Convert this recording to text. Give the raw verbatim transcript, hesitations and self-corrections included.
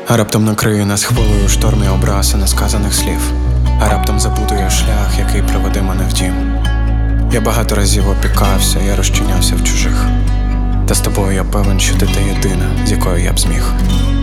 А раптом накриє нас хвилею шторм і образ і несказаних слів. А раптом забудує шлях, який приведе мене в дім. Я багато разів опікався, я розчинявся в чужих. Та з тобою я певен, що ти та єдина, з якою я б зміг.